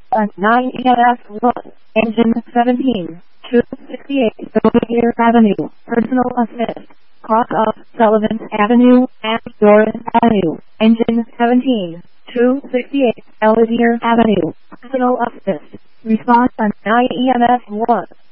on 9 EMF1, engine 17, 268 Belvedere Avenue, personal assist. Cross off Sullivan Avenue and Doran Avenue, engine 17, 268 Belvedere Avenue, personal assist. Response on 9 EMF1.